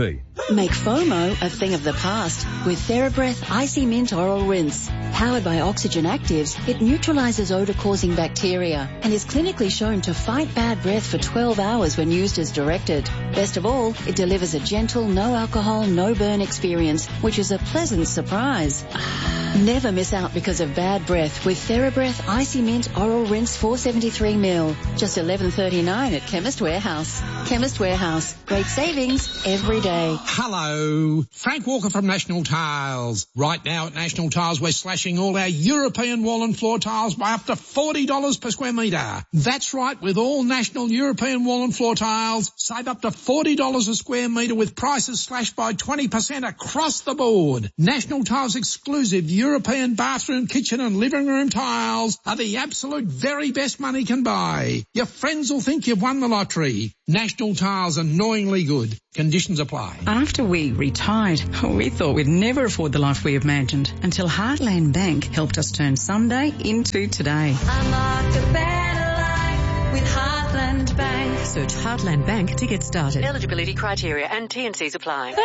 Make FOMO a thing of the past with TheraBreath Icy Mint Oral Rinse. Powered by Oxygen Actives, it neutralizes odor-causing bacteria and is clinically shown to fight bad breath for twelve hours when used as directed. Best of all, it delivers a gentle, no-alcohol, no-burn experience, which is a pleasant surprise. Never miss out because of bad breath with TheraBreath Icy Mint Oral Rinse four seventy-three milliliters. Just eleven thirty-nine at Chemist Warehouse. Chemist Warehouse. Great savings every day. Hello, Frank Walker from National Tiles. Right now at National Tiles we're slashing all our European wall and floor tiles by up to forty dollars per square metre. That's right, with all National European wall and floor tiles, save up to forty dollars a square metre with prices slashed by twenty percent across the board. National Tiles exclusive European bathroom, kitchen and living room tiles are the absolute very best money can buy. Your friends will think you've won the lottery. National Tiles, annoyingly good. Conditions apply. After we retired, we thought we'd never afford the life we imagined until Heartland Bank helped us turn Sunday into today. Unlock a better life with Heartland Bank. Search Heartland Bank to get started. Eligibility criteria and T and Cs apply.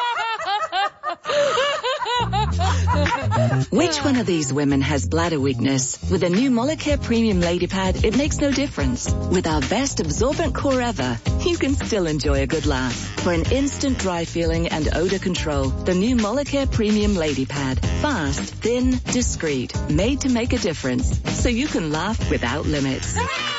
Which one of these women has bladder weakness? With a new Molicare Premium Lady Pad, it makes no difference. With our best absorbent core ever, you can still enjoy a good laugh. For an instant dry feeling and odor control, the new Molicare Premium Lady Pad. Fast, thin, discreet, made to make a difference. So you can laugh without limits.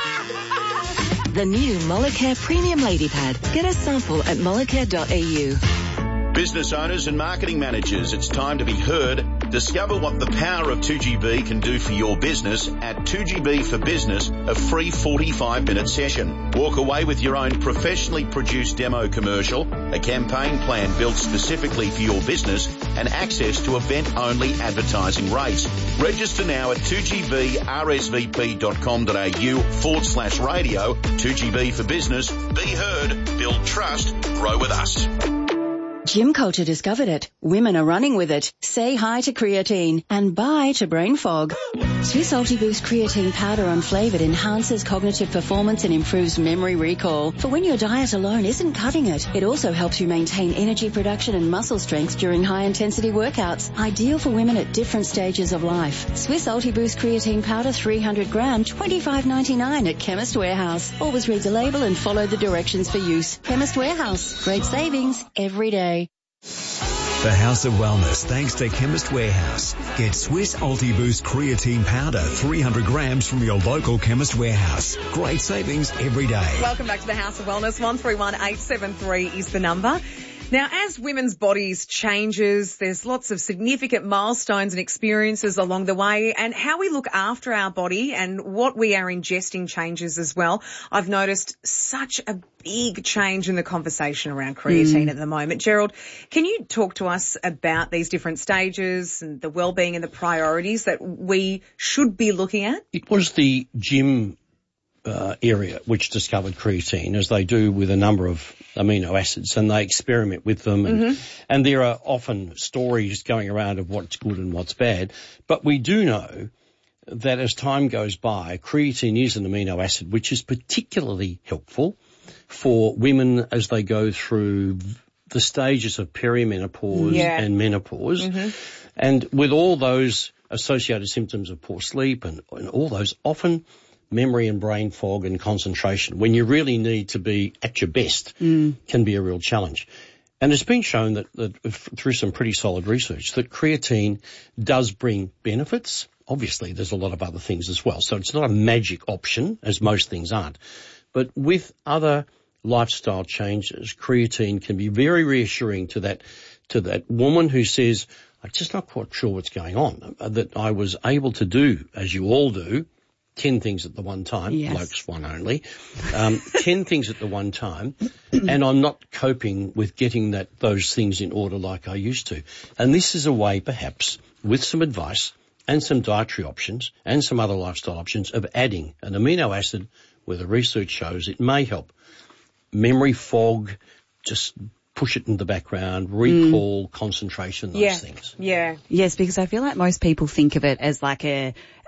The new Molicare Premium Lady Pad. Get a sample at molicare dot a u. Business owners and marketing managers, it's time to be heard. Discover what the power of two G B can do for your business at two G B for Business, a free forty-five minute session. Walk away with your own professionally produced demo commercial, a campaign plan built specifically for your business, and access to event-only advertising rates. Register now at two G B R S V P dot com dot a u forward slash radio. two G B for Business. Be heard, build trust, grow with us. Gym culture discovered it. Women are running with it. Say hi to creatine and bye to brain fog. Swiss Ultiboost creatine powder unflavoured enhances cognitive performance and improves memory recall. For when your diet alone isn't cutting it, it also helps you maintain energy production and muscle strength during high-intensity workouts. Ideal for women at different stages of life. Swiss Ultiboost creatine powder three hundred gram, twenty-five ninety-nine at Chemist Warehouse. Always read the label and follow the directions for use. Chemist Warehouse. Great savings every day. The House of Wellness, thanks to Chemist Warehouse. Get Swiss Ultiboost creatine powder, three hundred grams from your local Chemist Warehouse. Great savings every day. Welcome back to the House of Wellness. one three one eight seven three is the number. Now, as women's bodies changes, there's lots of significant milestones and experiences along the way, and how we look after our body and what we are ingesting changes as well. I've noticed such a big change in the conversation around creatine mm. at the moment. Gerald, can you talk to us about these different stages and the well-being and the priorities that we should be looking at? It was the gym Uh, area which discovered creatine, as they do with a number of amino acids, and they experiment with them, and, mm-hmm. and there are often stories going around of what's good and what's bad. But we do know that as time goes by, creatine is an amino acid which is particularly helpful for women as they go through the stages of perimenopause yeah. and menopause. Mm-hmm. And with all those associated symptoms of poor sleep and, and all those, often memory and brain fog and concentration, when you really need to be at your best, mm. can be a real challenge. And it's been shown that, that through some pretty solid research that creatine does bring benefits. Obviously, there's a lot of other things as well. So it's not a magic option, as most things aren't. But with other lifestyle changes, creatine can be very reassuring to that, to that woman who says, I'm just not quite sure what's going on, that I was able to do, as you all do, ten things at the one time, yes. blokes one only, um, ten things at the one time, and I'm not coping with getting that those things in order like I used to. And this is a way, perhaps, with some advice and some dietary options and some other lifestyle options, of adding an amino acid where the research shows it may help. Memory fog, just push it in the background, recall, mm. concentration, those yeah. things. Yeah. Yes, because I feel like most people think of it as like a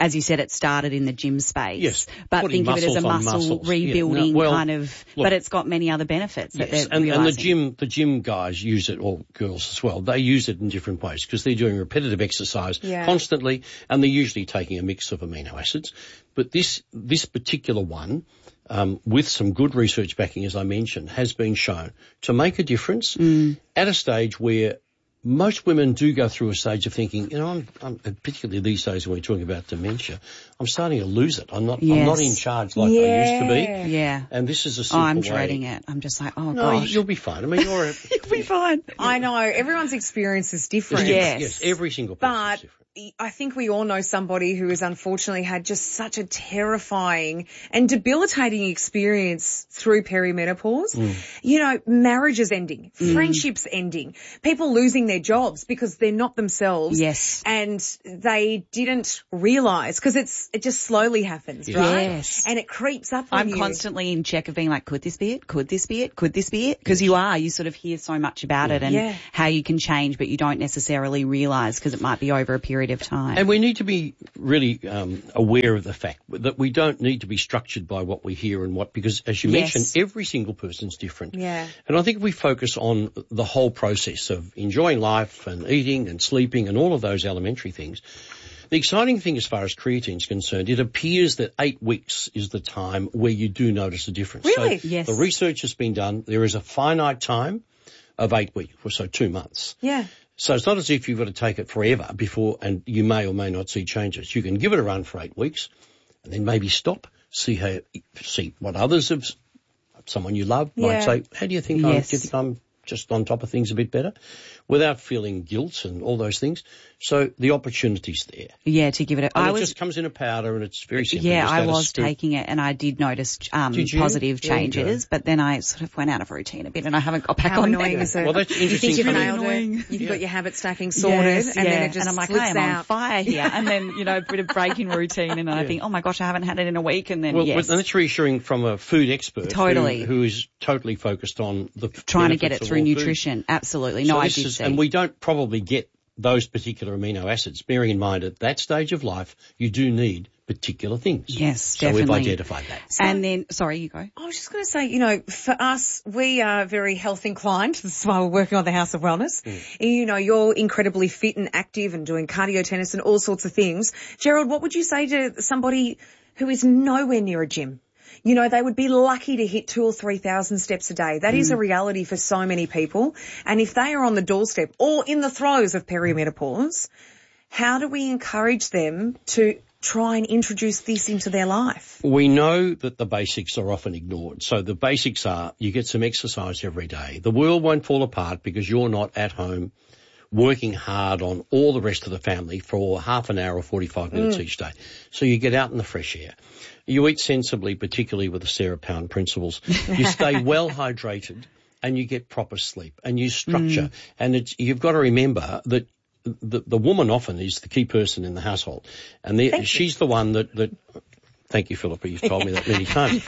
as you said, it started in the gym space. Yes. But Putting think of it as a muscles on muscle muscles. rebuilding Yeah. No, well, kind of, look, but it's got many other benefits that Yes, they're and, and the realising. gym, the gym guys use it, or girls as well. They use it in different ways because they're doing repetitive exercise Yeah. constantly, and they're usually taking a mix of amino acids. But this this particular one, um, with some good research backing, as I mentioned, has been shown to make a difference Mm. at a stage where most women do go through a stage of thinking, you know, I'm, I'm particularly these days when we're talking about dementia, I'm starting to lose it. I'm not, I'm Yes. not in charge like I used to be. Yeah. And this is a Oh, simple I'm way. dreading it. I'm just like, oh No, gosh. you'll be fine. I mean, you're a, You'll be fine. I know. Everyone's experience is different. Yes. Yes, every single person But is different. I think we all know somebody who has unfortunately had just such a terrifying and debilitating experience through perimenopause. Mm. You know, marriages ending, Mm. friendships ending, people losing their jobs because they're not themselves. Yes. And they didn't realise, because it's, it just slowly happens, right? Yes. And it creeps up on I'm you. constantly in check of being like, could this be it? Could this be it? Could this be it? Because you are, you sort of hear so much about it and Yeah. how you can change, but you don't necessarily realise because it might be over a period of time. And we need to be really um, aware of the fact that we don't need to be structured by what we hear and what, because as you Yes. mentioned, every single person's different. Yeah. And I think if we focus on the whole process of enjoying life and eating and sleeping and all of those elementary things, the exciting thing as far as creatine is concerned, it appears that eight weeks is the time where you do notice a difference. Really? So Yes. the research has been done. There is a finite time of eight weeks, or so two months. Yeah. So it's not as if you've got to take it forever before, and you may or may not see changes. You can give it a run for eight weeks and then maybe stop, see how, see what others have, someone you love might Yeah. say, how do you think I'm, Yes. do you think I'm just on top of things a bit better? Without feeling guilt and all those things. So the opportunity's there. Yeah, to give it a, And I it was, just comes in a powder and it's very simple. yeah, Just I add a was scoop. taking it and I did notice, um, Did you? positive There you go. changes, but then I sort of went out of routine a bit and I haven't got back How on annoying there. is it? Well, that's You interesting think you've for me. nailed Annoying. it, you've Yeah. got your habit stacking sorted, Yes, and yeah. then it just and I'm like, slips I am out. on fire here. And then, you know, a bit of break in routine and then I think, oh my gosh, I haven't had it in a week. And then, Well, yes, and that's reassuring from a food expert Totally. who, who is totally focused on the trying to get benefits it of through all food. nutrition. Absolutely. So No, I this did is, see. and we don't probably get those particular amino acids. Bearing in mind at that stage of life, you do need particular things. Yes, so definitely. we've identified that. and then, sorry, you go. I was just going to say, you know, for us, we are very health inclined. That's why we're working on the House of Wellness. You know, you're incredibly fit and active and doing cardio tennis and all sorts of things. Gerald, what would you say to somebody who is nowhere near a gym? You know, they would be lucky to hit two or three thousand steps a day. That is a reality for so many people. And if they are on the doorstep or in the throes of perimenopause, how do we encourage them to try and introduce this into their life? We know that the basics are often ignored. So the basics are you get some exercise every day. The world won't fall apart because you're not at home working hard on all the rest of the family for half an hour or forty-five minutes Mm. each day. So you get out in the fresh air. You eat sensibly, particularly with the Sarah Pound principles. You stay well hydrated and you get proper sleep and you structure. Mm. And it's, you've got to remember that the, the woman often is the key person in the household. And the, she's the one that, that, thank you, Philippa, you've told me that many times.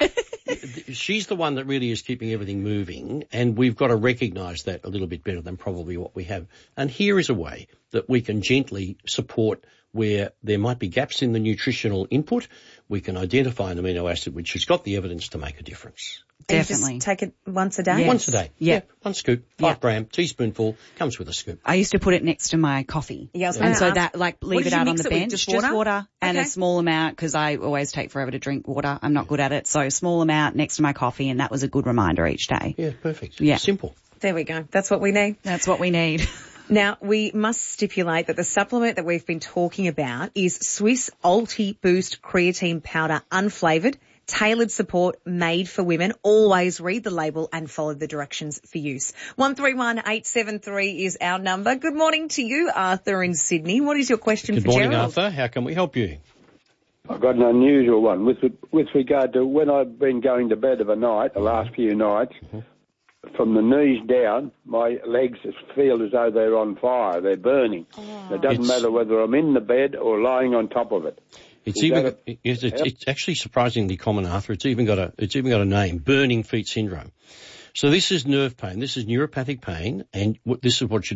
She's the one that really is keeping everything moving, and we've got to recognise that a little bit better than probably what we have. And here is a way that we can gently support where there might be gaps in the nutritional input. We can identify an amino acid which has got the evidence to make a difference. And Definitely. just take it once a day? Yes. Once a day. Yeah. One scoop, five Yeah. gram, teaspoonful, comes with a scoop. I used to put it next to my coffee. Yeah, I was And gonna so ask, that, like, what leave did it you out on mix the it with? bench. Just water? and Okay. a small amount because I always take forever to drink water. I'm not good at it. So a small amount next to my coffee, and that was a good reminder each day. Yeah, perfect. Yeah. Simple. There we go. That's what we need. That's what we need. Now, we must stipulate that the supplement that we've been talking about is Swiss Ulti Boost Creatine Powder Unflavoured, tailored support made for women. Always read the label and follow the directions for use. one three one eight seven three is our number. Good morning to you, Arthur in Sydney. What is your question Good for morning, Gerald? Arthur. How can we help you? I've got an unusual one with with regard to when I've been going to bed of a night, the last few nights, Mm-hmm. from the knees down, my legs feel as though they're on fire, they're burning. It doesn't It's- matter whether I'm in the bed or lying on top of it. It's Is even that got, it's, it's, it's actually surprisingly common, Arthur. It's even got a it's even got a name: burning feet syndrome. So this is nerve pain. This is neuropathic pain, and what, this is what you do: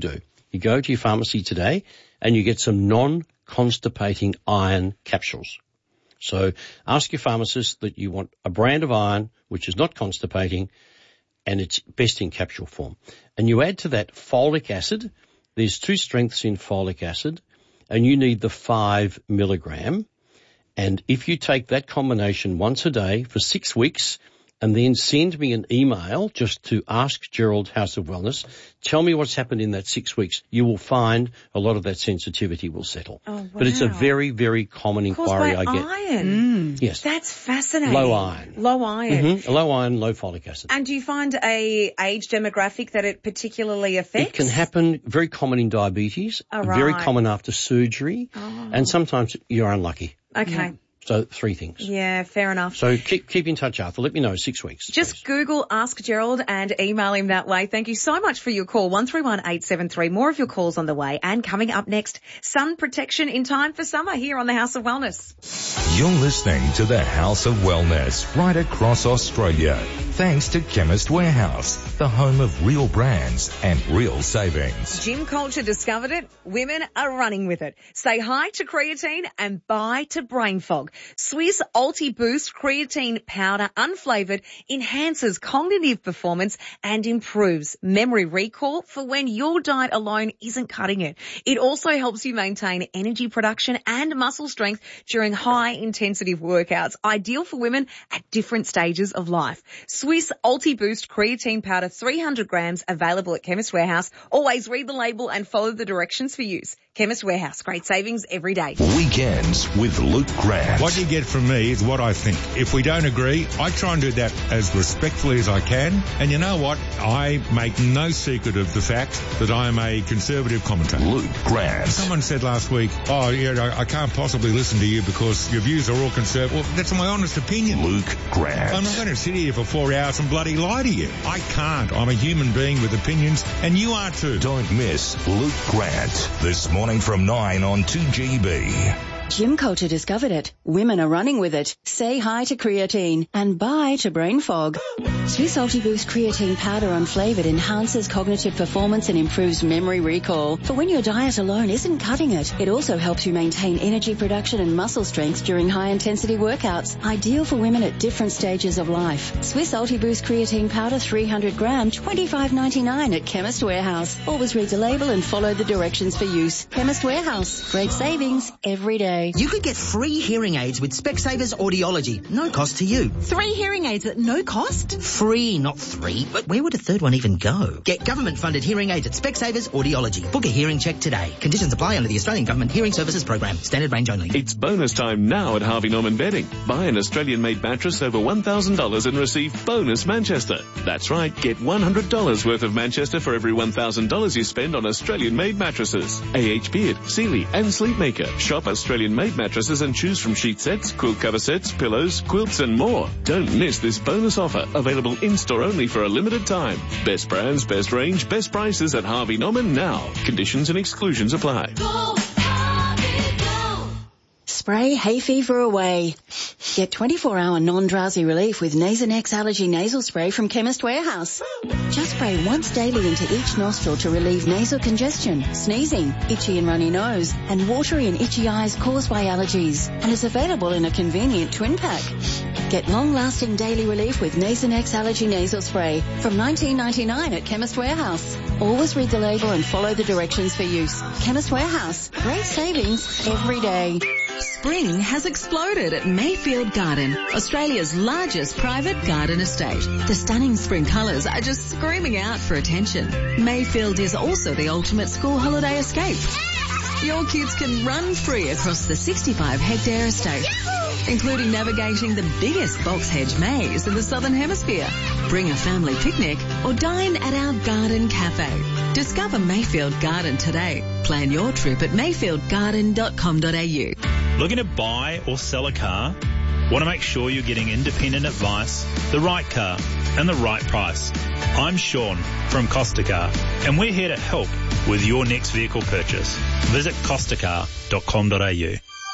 You go to your pharmacy today and you get some non-constipating iron capsules. So ask your pharmacist that you want a brand of iron which is not constipating and it's best in capsule form. And you add to that folic acid. There's two strengths in folic acid and you need the five milligram. And if you take that combination once a day for six weeks and then send me an email just to Ask Gerald House of Wellness, tell me what's happened in that six weeks, you will find a lot of that sensitivity will settle. Oh, wow. But it's a very, very common inquiry I get. Iron. Mm. Yes. That's fascinating. Low iron. Low iron. Mm-hmm. Low iron, low folic acid. And do you find a age demographic that it particularly affects? It can happen, very common in diabetes, Oh, right. very common after surgery, Oh. and sometimes you're unlucky. Okay. Yeah. So three things. Yeah, fair enough. So keep keep in touch, Arthur. Let me know six weeks. Just Google Ask Gerald and email him that way. Thank you so much for your call. one three one eight seven three. More of your calls on the way. And coming up next, sun protection in time for summer here on the House of Wellness. You're listening to the House of Wellness right across Australia. Thanks to Chemist Warehouse, the home of real brands and real savings. Gym culture discovered it. Women are running with it. Say hi to creatine and bye to brain fog. Swiss Ulti Boost creatine powder, unflavoured, enhances cognitive performance and improves memory recall for when your diet alone isn't cutting it. It also helps you maintain energy production and muscle strength during high intensity workouts, ideal for women at different stages of life. Swiss Ulti Boost creatine powder, three hundred grams, available at Chemist Warehouse. Always read the label and follow the directions for use. Chemist Warehouse, great savings every day. Weekends with Luke Grant. What you get from me is what I think. If we don't agree, I try and do that as respectfully as I can. And you know what? I make no secret of the fact that I am a conservative commentator. Luke Grant. Someone said last week, oh, yeah, I, I can't possibly listen to you because your views are all conservative. Well, that's my honest opinion. Luke Grant. I'm not going to sit here for four hours and bloody lie to you. I can't. I'm a human being with opinions, and you are too. Don't miss Luke Grant this morning from nine on two G B. Gym culture discovered it. Women are running with it. Say hi to creatine and bye to brain fog. Swiss Ultiboost creatine powder unflavoured enhances cognitive performance and improves memory recall for when your diet alone isn't cutting it. It also helps you maintain energy production and muscle strength during high intensity workouts, ideal for women at different stages of life. Swiss Ultiboost creatine powder, three hundred gram, twenty-five ninety-nine at Chemist Warehouse. Always read the label and follow the directions for use. Chemist Warehouse. Great savings every day. You could get free hearing aids with Specsavers Audiology. No cost to you. Three hearing aids at no cost? Free, not three. But where would a third one even go? Get government-funded hearing aids at Specsavers Audiology. Book a hearing check today. Conditions apply under the Australian Government Hearing Services Program. Standard range only. It's bonus time now at Harvey Norman Bedding. Buy an Australian-made mattress over one thousand dollars and receive bonus Manchester. That's right. Get one hundred dollars worth of Manchester for every one thousand dollars you spend on Australian-made mattresses. A H Beard, Sealy and Sleepmaker. Shop Australian made mattresses and choose from sheet sets, quilt cover sets, pillows, quilts and more. Don't miss this bonus offer, available in-store only for a limited time. Best brands, best range, best prices at Harvey Norman now. Conditions and exclusions apply. Go, Harvey, go. Spray hay fever away. Get twenty-four hour non-drowsy relief with Nasonex Allergy Nasal Spray from Chemist Warehouse. Just spray once daily into each nostril to relieve nasal congestion, sneezing, itchy and runny nose, and watery and itchy eyes caused by allergies. And is available in a convenient twin pack. Get long-lasting daily relief with Nasonex Allergy Nasal Spray from nineteen ninety-nine at Chemist Warehouse. Always read the label and follow the directions for use. Chemist Warehouse. Great savings every day. Spring has exploded at Mayfield Garden, Australia's largest private garden estate. The stunning spring colours are just screaming out for attention. Mayfield is also the ultimate school holiday escape. Your kids can run free across the sixty-five hectare estate, including navigating the biggest box hedge maze in the Southern Hemisphere. Bring a family picnic or dine at our garden cafe. Discover Mayfield Garden today. Plan your trip at mayfield garden dot com dot a u. Looking to buy or sell a car? Want to make sure you're getting independent advice, the right car, and the right price? I'm Sean from Costa Car, and we're here to help with your next vehicle purchase. Visit costa car dot com dot a u.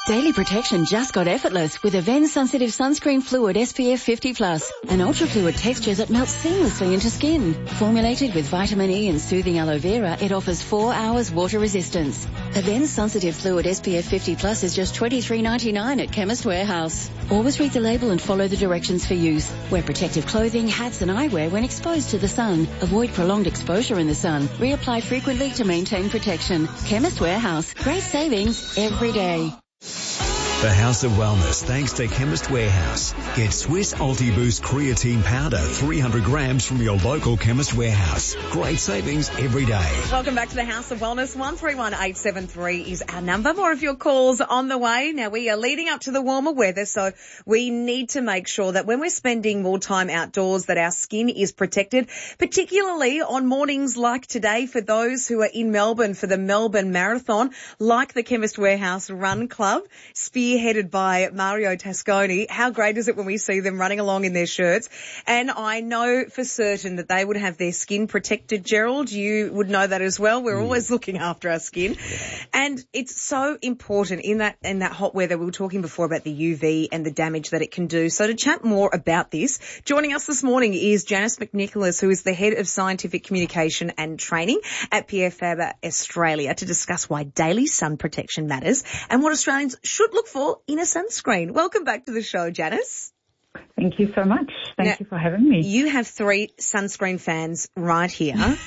Daily protection just got effortless with Aven Sensitive Sunscreen Fluid S P F fifty plus, an ultra-fluid texture that melts seamlessly into skin. Formulated with vitamin E and soothing aloe vera, it offers four hours water resistance. Aven Sensitive Fluid S P F fifty plus is just twenty-three ninety-nine at Chemist Warehouse. Always read the label and follow the directions for use. Wear protective clothing, hats and eyewear when exposed to the sun. Avoid prolonged exposure in the sun. Reapply frequently to maintain protection. Chemist Warehouse. Great savings every day. The House of Wellness, thanks to Chemist Warehouse. Get Swiss Ultiboost Creatine Powder, three hundred grams from your local Chemist Warehouse. Great savings every day. Welcome back to the House of Wellness. one three one eight seven three is our number. More of your calls on the way. Now, we are leading up to the warmer weather, so we need to make sure that when we're spending more time outdoors that our skin is protected, particularly on mornings like today for those who are in Melbourne for the Melbourne Marathon, like the Chemist Warehouse Run Club, spearheaded by Mario Tasconi. How great is it when we see them running along in their shirts? And I know for certain that they would have their skin protected. Gerald, you would know that as well. We're mm. always looking after our skin. And it's so important in that in that hot weather. We were talking before about the U V and the damage that it can do. So to chat more about this, joining us this morning is Janice McNicholas, who is the Head of Scientific Communication and Training at P F A B A Australia, to discuss why daily sun protection matters and what Australians should look for in a sunscreen. Welcome back to the show, Janice. Thank you so much. Thank now, you for having me. You have three sunscreen fans right here.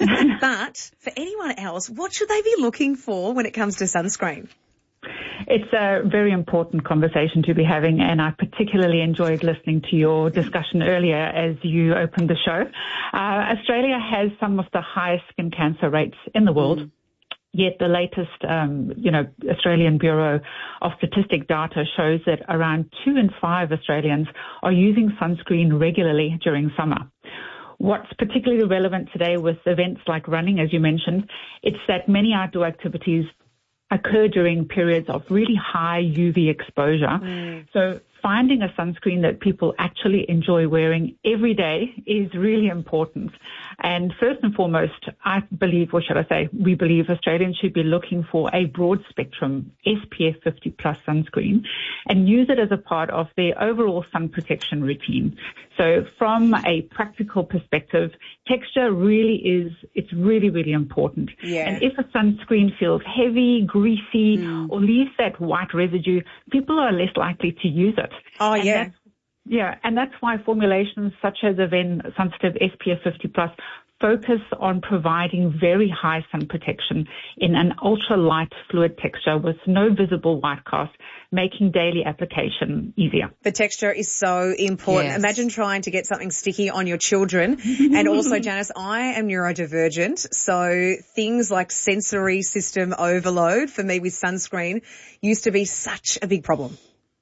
But for anyone else, what should they be looking for when it comes to sunscreen? It's a very important conversation to be having, and I particularly enjoyed listening to your discussion earlier as you opened the show. Uh, Australia has some of the highest skin cancer rates in the world. Mm. Yet the latest, um, you know, Australian Bureau of Statistic data shows that around two in five Australians are using sunscreen regularly during summer. What's particularly relevant today with events like running, as you mentioned, it's that many outdoor activities occur during periods of really high U V exposure. Mm. So finding a sunscreen that people actually enjoy wearing every day is really important. And first and foremost, I believe, or should I say, we believe Australians should be looking for a broad spectrum S P F fifty plus sunscreen and use it as a part of their overall sun protection routine. So from a practical perspective, texture really is, it's really, really important. Yeah. And if a sunscreen feels heavy, greasy, mm. or leaves that white residue, people are less likely to use it. Oh, and yeah. Yeah, and that's why formulations such as Aven Sensitive S P F fifty plus focus on providing very high sun protection in an ultra-light fluid texture with no visible white cast, making daily application easier. The texture is so important. Yes. Imagine trying to get something sticky on your children. And also, Janice, I am neurodivergent, so things like sensory system overload for me with sunscreen used to be such a big problem.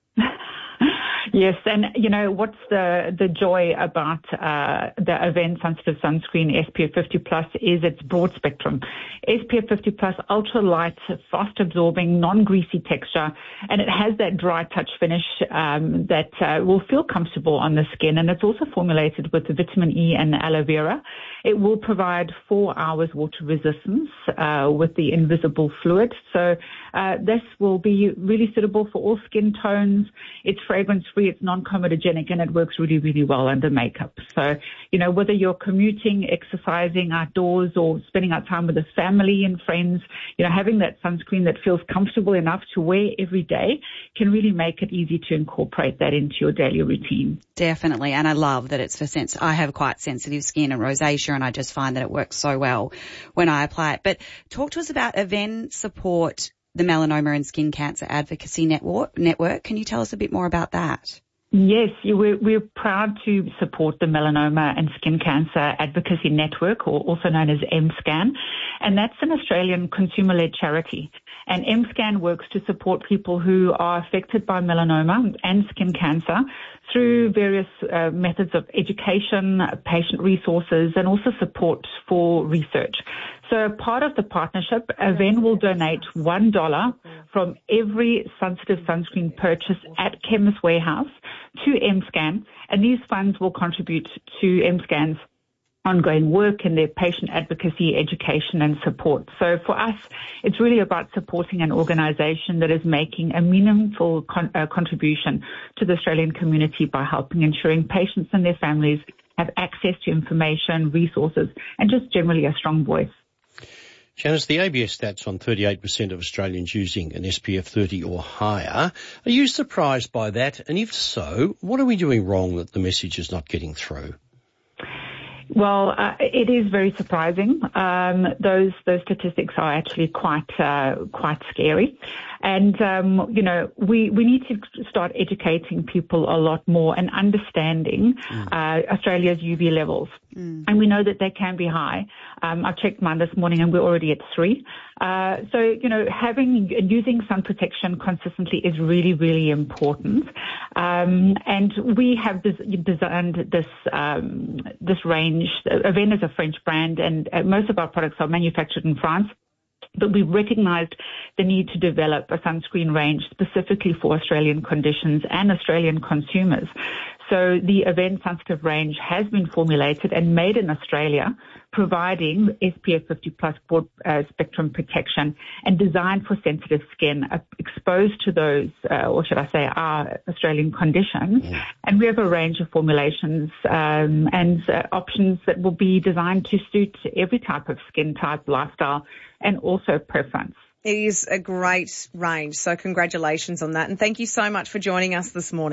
Yes, and you know what's the the joy about uh, the Aven Sensitive Sunscreen S P F fifty plus is its broad spectrum. S P F fifty plus, ultra light, fast absorbing, non greasy texture, and it has that dry touch finish um, that uh, will feel comfortable on the skin. And it's also formulated with vitamin E and aloe vera. It will provide four hours water resistance uh, with the invisible fluid. So uh, this will be really suitable for all skin tones. It's fragrance free. It's non-comedogenic, and it works really, really well under makeup. So, you know, whether you're commuting, exercising outdoors, or spending out time with the family and friends, you know, having that sunscreen that feels comfortable enough to wear every day can really make it easy to incorporate that into your daily routine. Definitely, and I love that it's for sense. I have quite sensitive skin and rosacea, and I just find that it works so well when I apply it. But talk to us about Aven Support, the Melanoma and Skin Cancer Advocacy Network. Network. Can you tell us a bit more about that? Yes, we're, we're proud to support the Melanoma and Skin Cancer Advocacy Network, or also known as M SCAN, and that's an Australian consumer-led charity. And M SCAN works to support people who are affected by melanoma and skin cancer through various uh, methods of education, patient resources, and also support for research. So part of the partnership, Aven will donate one dollar from every sensitive sunscreen purchase at Chemist Warehouse to M SCAN, and these funds will contribute to M SCAN's ongoing work in their patient advocacy, education and support. So for us, it's really about supporting an organisation that is making a meaningful con- uh, contribution to the Australian community by helping ensuring patients and their families have access to information, resources, and just generally a strong voice. Janice, the A B S stats on thirty-eight percent of Australians using an S P F thirty or higher. Are you surprised by that? And if so, what are we doing wrong that the message is not getting through? Well, uh, it is very surprising. Um, those those statistics are actually quite uh, quite scary, and um, you know we we need to start educating people a lot more and understanding mm. uh, Australia's U V levels, mm. and we know that they can be high. Um, I checked mine this morning, and we're already at three. Uh, so you know having using sun protection consistently is really really important, um, and we have this, designed this um, this range. Avène is a French brand, and uh, most of our products are manufactured in France. But we recognised the need to develop a sunscreen range specifically for Australian conditions and Australian consumers. So the Avène Sensitive range has been formulated and made in Australia, providing S P F fifty plus broad uh, spectrum protection and designed for sensitive skin uh, exposed to those, uh, or should I say, our Australian conditions. Mm. And we have a range of formulations um, and uh, options that will be designed to suit every type of skin type, lifestyle, and also preference. It is a great range, so congratulations on that. And thank you so much for joining us this morning.